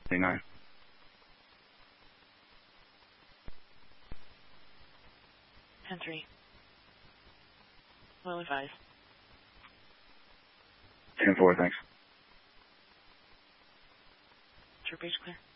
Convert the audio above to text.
9. Ten three. Well advised. 10-4, thanks. True breach clear.